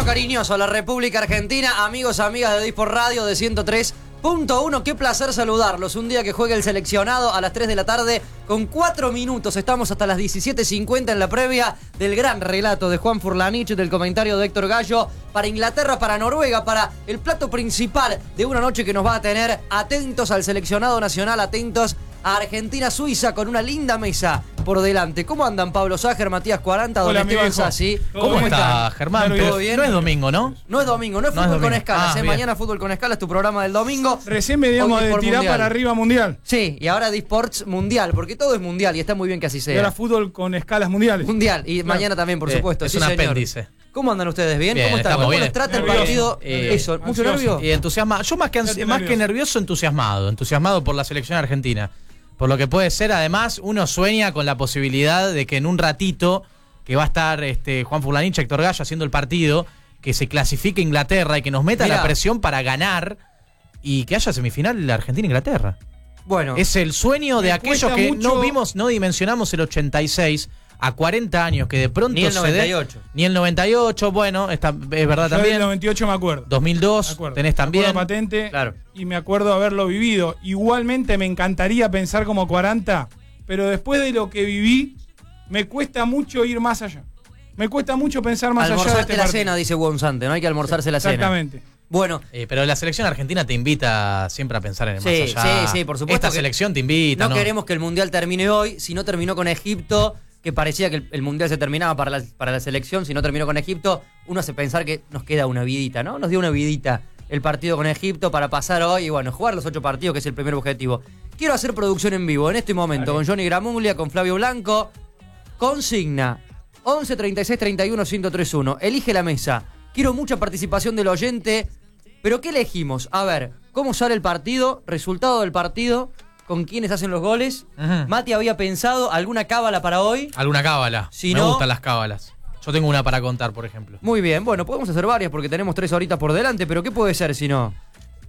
cariñoso a la República Argentina, amigos, amigas de Disport Radio de 103.1. Qué placer saludarlos. Un día que juega el seleccionado a las 3 de la tarde con 4 minutos. Estamos hasta las 17:50 en la previa del gran relato de Juan Furlanich, del comentario de Héctor Gallo, para Inglaterra, para Noruega, para el plato principal de una noche que nos va a tener atentos al seleccionado nacional, atentos a Argentina-Suiza, con una linda mesa por delante. ¿Cómo andan Pablo Ságer, Matías Cuaranta, don Esteban Sassi? ¿Cómo está, Germán? ¿Todo bien? No es domingo, ¿no? No es domingo, no es fútbol con escalas. Mañana Fútbol con Escalas, tu programa del domingo. Recién veníamos de tirar para arriba mundial. Sí, y ahora Disports mundial, porque todo es mundial y está muy bien que así sea. Y ahora fútbol con escalas mundiales. Mundial, y mañana también, por supuesto. Es sí, un señor. Apéndice. ¿Cómo andan ustedes? ¿Bien? ¿Cómo están? ¿Cómo les trata el partido? Eso, ¿mucho nervio? Y entusiasmado. Yo más que nervioso, entusiasmado. Entusiasmado por la selección argentina. Por lo que puede ser, además, uno sueña con la posibilidad de que en un ratito, que va a estar Juan Furlanich, Héctor Gallo haciendo el partido, que se clasifique Inglaterra y que nos meta la presión para ganar y que haya semifinal de Argentina-Inglaterra. Bueno. Es el sueño de aquellos que mucho... no dimensionamos el 86 a 40 años, que de pronto ni el 98. Ni el 98, bueno, es verdad. Yo también. Del 98 me acuerdo. 2002 tenés también. Me acuerdo patente, claro. Y me acuerdo haberlo vivido. Igualmente me encantaría pensar como 40, pero después de lo que viví, me cuesta mucho ir más allá. Me cuesta mucho pensar más allá de Almorzarte la partido. cena, dice Gonzante, no hay que almorzarse la cena. Exactamente. Bueno. Pero la selección argentina te invita siempre a pensar en el más allá. Sí, por supuesto. Esta selección te invita. No queremos que el Mundial termine hoy, si no terminó con Egipto, que parecía que el Mundial se terminaba para la selección, si no terminó con Egipto, uno hace pensar que nos queda una vidita, ¿no? Nos dio una vidita el partido con Egipto para pasar hoy y bueno, jugar los 8 partidos, que es el primer objetivo. Quiero hacer producción en vivo en este momento, con Johnny Gramuglia, con Flavio Blanco. Consigna 11 36 31 1031. Elige la mesa. Quiero mucha participación del oyente. ¿Pero qué elegimos? A ver, ¿cómo sale el partido? Resultado del partido. ¿Con quiénes hacen los goles? Mati había pensado alguna cábala para hoy. Alguna cábala. Me gustan las cábalas. Yo tengo una para contar, por ejemplo. Muy bien, bueno, podemos hacer varias porque tenemos 3 horitas por delante, pero ¿qué puede ser si no?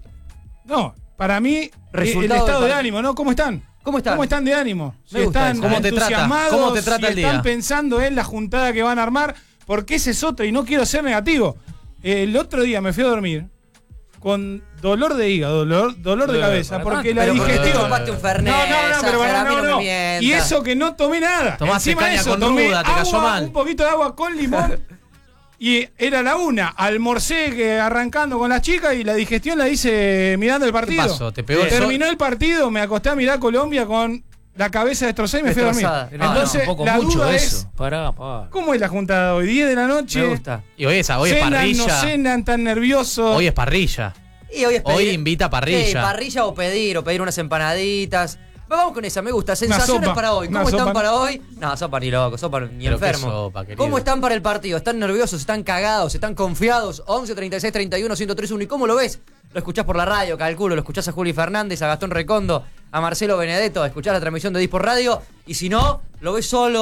No, para mí, el estado de ánimo, ¿no? ¿Cómo están? ¿Cómo están? ¿Cómo están de ánimo? Me gusta ¿Están ¿Cómo te trata? ¿Cómo te trata el día? Están pensando en la juntada que van a armar, porque ese es otro, y no quiero ser negativo. El otro día me fui a dormir con dolor de hígado, dolor de cabeza, porque la digestión... No. Y eso que no tomé nada. Tomaste Encima caña eso, con tomé ruda, te cayó mal. un poquito de agua con limón. Y era la 1, almorcé arrancando con las chicas y la digestión la hice mirando el partido. ¿Qué pasó? ¿Te pegó el Terminó el partido, me acosté a mirar Colombia con la cabeza destrozada y me fui a dormir. Entonces, la duda es, ¿cómo es la juntada hoy? 10 de la noche. Me gusta. Y hoy es parrilla. No cenan, tan nerviosos. Hoy es parrilla. Y hoy invita a parrilla. Sí, parrilla o pedir unas empanaditas. Vamos con esa, me gusta. Sensaciones sopa, para hoy. ¿Cómo están para hoy? No, sopa ni loco, sopa ni Pero enfermo. sopa, ¿Cómo están para el partido? ¿Están nerviosos? ¿Están cagados? ¿Están confiados? 11 36 31 1031. ¿Y cómo lo ves? Lo escuchás por la radio, calculo. Lo escuchás a Juli Fernández, a Gastón Recondo, a Marcelo Benedetto. Escuchás la transmisión de Disport Radio. Y si no, lo ves solo.